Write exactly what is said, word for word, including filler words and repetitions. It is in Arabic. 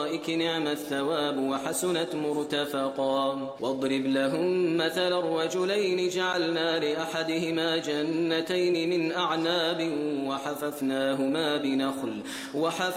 الأرائك نعم الثواب وحسنت مرتفقا واضرب لهم مثل الرجلين جعلنا لأحدهما جنتين من أعناب وحففناهما بنخل وحففناهما